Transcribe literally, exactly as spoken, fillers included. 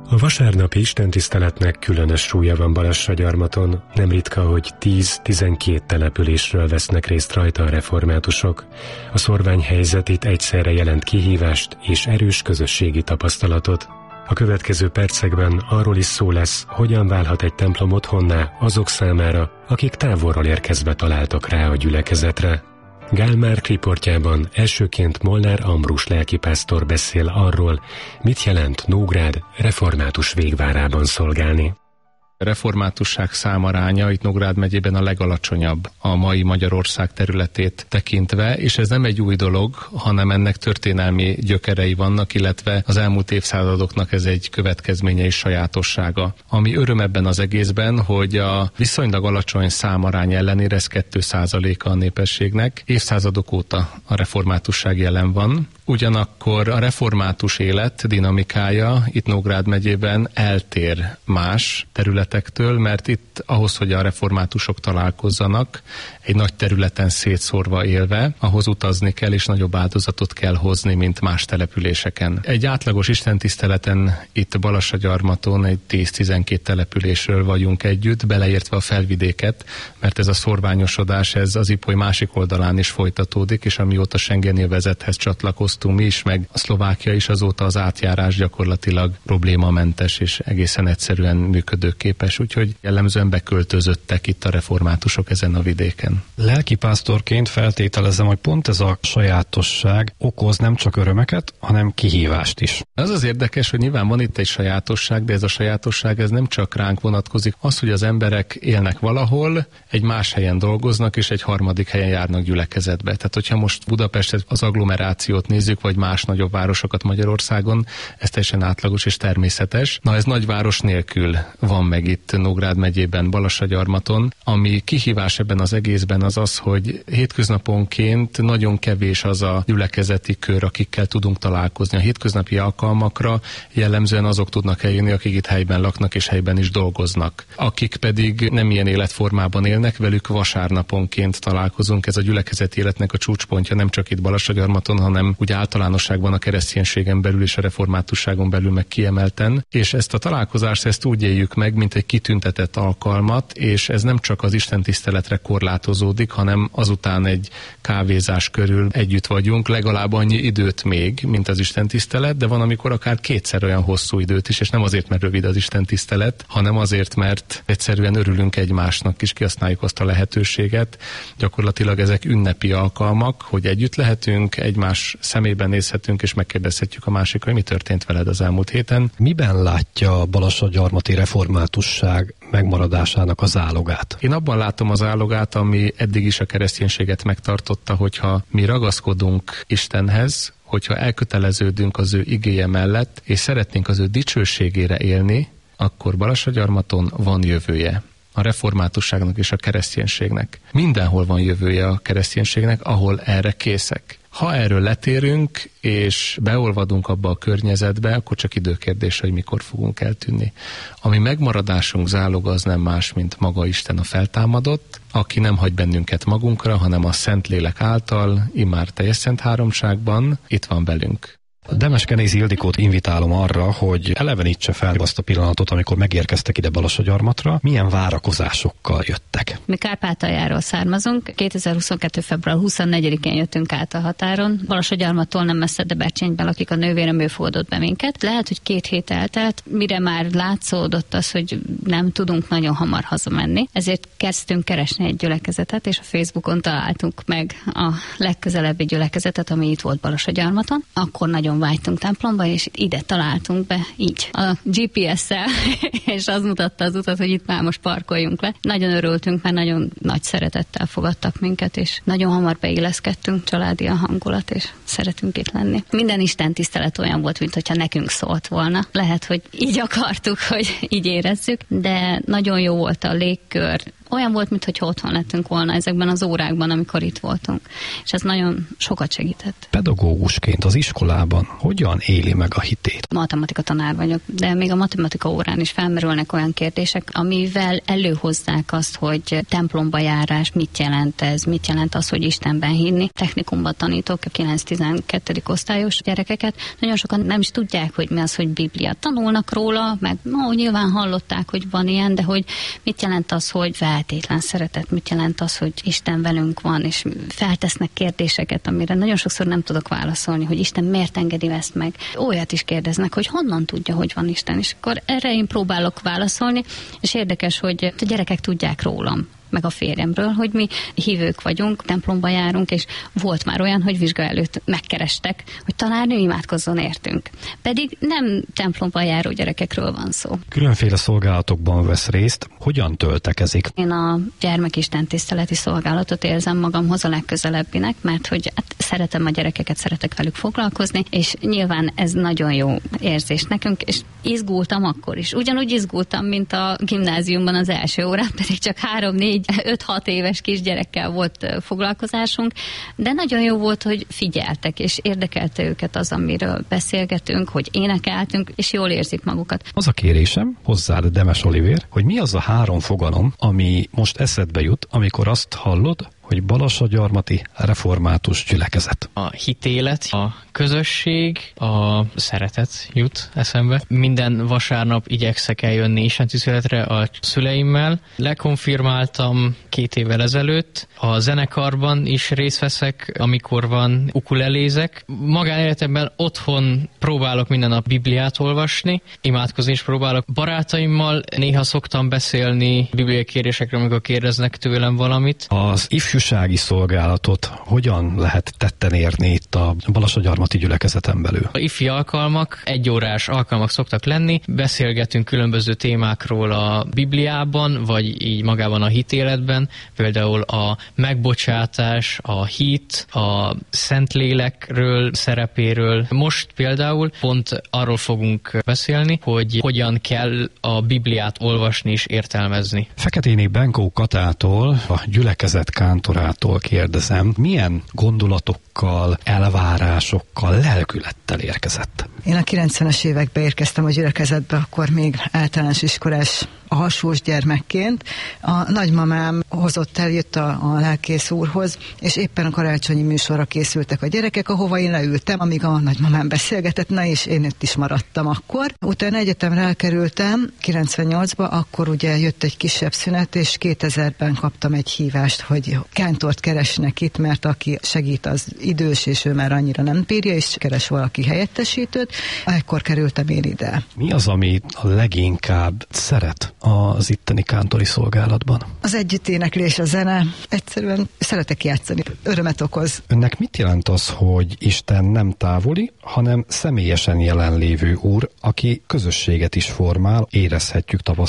A vasárnapi istentiszteletnek különös súlya van Balassagyarmaton, nem ritka, hogy tíz-tizenkét településről vesznek részt rajta a reformátusok. A szorványhelyzet itt egyszerre jelent kihívást és erős közösségi tapasztalatot. A következő percekben arról is szó lesz, hogyan válhat egy templom otthonná azok számára, akik távolról érkezve találtak rá a gyülekezetre. Gál Márk riportjában elsőként Molnár Ambrus lelkipásztor beszél arról, mit jelent Nógrád református végvárában szolgálni. A reformátusság számaránya itt Nógrád megyében a legalacsonyabb a mai Magyarország területét tekintve, és ez nem egy új dolog, hanem ennek történelmi gyökerei vannak, illetve az elmúlt évszázadoknak ez egy következménye és sajátossága. Ami öröm ebben az egészben, hogy a viszonylag alacsony számarány ellenére ez két százaléka a népességnek, évszázadok óta a reformátusság jelen van. Ugyanakkor a református élet dinamikája itt Nógrád megyében eltér más területektől, mert itt ahhoz, hogy a reformátusok találkozzanak, egy nagy területen szétszórva élve, ahhoz utazni kell, és nagyobb áldozatot kell hozni, mint más településeken. Egy átlagos istentiszteleten itt Balassagyarmaton egy tíz-tizenkét településről vagyunk együtt, beleértve a felvidéket, mert ez a szorványosodás, ez az Ipoly másik oldalán is folytatódik, és amióta Schengeni övezethez csatlakoztunk mi is, meg a Szlovákia is, azóta az átjárás gyakorlatilag problémamentes és egészen egyszerűen működőképes, úgyhogy jellemzően beköltözöttek itt a reformátusok ezen a vidéken. Lelkipásztorként feltételezem, hogy pont ez a sajátosság okoz nem csak örömeket, hanem kihívást is. Az az érdekes, hogy nyilván van itt egy sajátosság, de ez a sajátosság ez nem csak ránk vonatkozik. Az, hogy az emberek élnek valahol, egy más helyen dolgoznak, és egy harmadik helyen járnak gyülekezetbe. Tehát, hogyha most Budapestet, az agglomerációt nézzük, vagy más nagyobb városokat Magyarországon, ez teljesen átlagos és természetes. Na, ez nagyváros nélkül van meg itt Nógrád megyében, Balassagyarmaton. Ami kihívás ebben az egészben az az, hogy hétköznaponként nagyon kevés az a gyülekezeti kör, akikkel tudunk találkozni. A hétköznapi alkalmakra jellemzően azok tudnak eljönni, akik itt helyben laknak és helyben is dolgoznak. Akik pedig nem ilyen életformában élnek, velük vasárnaponként találkozunk. Ez a gyülekezeti életnek a csúcspontja nem csak itt Balassagyarmaton, hanem úgy általánosságban a kereszténységen belül és a reformátusságon belül meg kiemelten. És ezt a találkozást ezt úgy éljük meg, mint egy kitüntetett alkalmat, és ez nem csak az istentiszteletre korlátozódik, hanem azután egy kávézás körül együtt vagyunk, legalább annyi időt még, mint az istentisztelet, de van, amikor akár kétszer olyan hosszú időt is, és nem azért, mert rövid az istentisztelet, hanem azért, mert egyszerűen örülünk egymásnak is, kihasználjuk azt a lehetőséget. Gyakorlatilag ezek ünnepi alkalmak, hogy együtt lehetünk, egymás szemében nézhetünk, és megkérdezhetjük a másikat, hogy mi történt veled az elmúlt héten. Miben látja a balassagyarmati reformátusság megmaradásának a zálogát? Én abban látom az zálogát, ami eddig is a kereszténységet megtartotta, hogyha mi ragaszkodunk Istenhez, hogyha elköteleződünk az ő igéje mellett, és szeretnénk az ő dicsőségére élni, akkor Balassagyarmaton van jövője. A reformátusságnak és a kereszténységnek. Mindenhol van jövője a kereszténységnek, ahol erre készek. Ha erről letérünk, és beolvadunk abba a környezetbe, akkor csak időkérdés, hogy mikor fogunk eltűnni. Ami megmaradásunk záloga az nem más, mint maga Isten a feltámadott, aki nem hagy bennünket magunkra, hanem a Szentlélek által, immár teljes szent háromságban itt van velünk. Demeskenézi Ildikót invitálom arra, hogy elevenítse fel azt a pillanatot, amikor megérkeztek ide Balassagyarmatra. Milyen várakozásokkal jöttek? Mi Kárpátaljáról származunk. kétezer-huszonkettő. február huszonnegyedikén jöttünk át a határon. Balassagyarmattól nem messze, de Bercsényben lakik a nővérem, ő fogadott be minket. Lehet, hogy két hét eltelt, mire már látszódott az, hogy nem tudunk nagyon hamar hazamenni. Ezért kezdtünk keresni egy gyülekezetet, és a Facebookon találtunk meg a legközelebbi gyülekezetet, ami itt volt Balassagyarmaton. Akkor nagyon vágytunk templomba, és ide találtunk be így a gé pé es-szel, és az mutatta az utat, hogy itt már most parkoljunk le. Nagyon örültünk, mert nagyon nagy szeretettel fogadtak minket, és nagyon hamar beilleszkedtünk, családi a hangulat, és szeretünk itt lenni. Minden istentisztelet olyan volt, mint hogyha nekünk szólt volna. Lehet, hogy így akartuk, hogy így érezzük, de nagyon jó volt a légkör, olyan volt, mintha otthon lettünk volna ezekben az órákban, amikor itt voltunk. És ez nagyon sokat segített. Pedagógusként az iskolában hogyan éli meg a hitét? Matematika tanár vagyok, de még a matematika órán is felmerülnek olyan kérdések, amivel előhozzák azt, hogy templomba járás, mit jelent ez, mit jelent az, hogy Istenben hinni. Technikumban tanítok a kilenc-tizenkettedik osztályos gyerekeket. Nagyon sokan nem is tudják, hogy mi az, hogy Biblia. Tanulnak róla, meg no, nyilván hallották, hogy van ilyen, de hogy mit jelent az, hogy feltétlen szeretet, mit jelent az, hogy Isten velünk van, és feltesznek kérdéseket, amire nagyon sokszor nem tudok válaszolni, hogy Isten miért engedi ezt meg. Olyat is kérdeznek, hogy honnan tudja, hogy van Isten, és akkor erre én próbálok válaszolni, és érdekes, hogy a gyerekek tudják rólam, meg a férjemről, hogy mi hívők vagyunk, templomba járunk, és volt már olyan, hogy vizsga előtt megkerestek, hogy talán ő imádkozzon értünk. Pedig nem templomba járó gyerekekről van szó. Különféle szolgálatokban vesz részt, hogyan töltekezik? Én a gyermekisten tiszteleti szolgálatot érzem magamhoz a legközelebbinek, mert hogy hát szeretem a gyerekeket, szeretek velük foglalkozni, és nyilván ez nagyon jó érzés nekünk, és izgultam akkor is. Ugyanúgy izgultam, mint a gimnáziumban az első órán, pedig csak három, négy, öt-hat éves kisgyerekkel volt foglalkozásunk, de nagyon jó volt, hogy figyeltek, és érdekelte őket az, amiről beszélgetünk, hogy énekeltünk, és jól érzik magukat. Az a kérésem hozzád, Demes Olivér, hogy mi az a három fogalom, ami most eszedbe jut, amikor azt hallod, hogy Balassagyarmati református gyülekezet. A hitélet, a közösség, a szeretet jut eszembe. Minden vasárnap igyekszek eljönni istentiszteletre a szüleimmel. Lekonfirmáltam két évvel ezelőtt. A zenekarban is részt veszek, amikor van ukulelézek. Magánéletemben otthon próbálok minden nap Bibliát olvasni, imádkozni is próbálok. Barátaimmal néha szoktam beszélni bibliai kérdésekről, amikor kérdeznek tőlem valamit. Az ifjúsági szolgálatot hogyan lehet tetten érni itt a Balassagyarmati gyülekezeten belül? A ifi alkalmak, egyórás alkalmak szoktak lenni, beszélgetünk különböző témákról a Bibliában, vagy így magában a hitéletben, például a megbocsátás, a hit, a Szentlélekről, szerepéről. Most például pont arról fogunk beszélni, hogy hogyan kell a Bibliát olvasni és értelmezni. Feketéné Benkó Katától, a gyülekezet kántorától kérdezem, milyen gondolatokkal, elvárásokkal, lelkülettel érkezett? Én a kilencvenes években érkeztem a gyülekezetbe, akkor még általános iskolás alsós gyermekként. A nagymamám hozott el, jött a, a lelkész úrhoz, és éppen a karácsonyi műsorra készültek a gyerekek, ahova én leültem, amíg a nagymamám beszélgetett, na és én itt is maradtam akkor. Utána egyetemre elkerültem, kilencvennyolcban, akkor ugye jött egy kisebb szünet, és kétezerben kaptam egy hívást, hogy kántort keresnek itt, mert aki segít az idős, és ő már annyira nem bírja, és keres valaki helyettesítőt. Ekkor kerültem én ide. Mi az, ami a leginkább szeret az itteni kántori szolgálatban? Az együtténeklés, a zene. Egyszerűen szeretek játszani. Örömet okoz. Önnek mit jelent az, hogy Isten nem távoli, hanem személyesen jelenlévő úr, aki közösséget is formál, érezhetjük, tapasztaljuk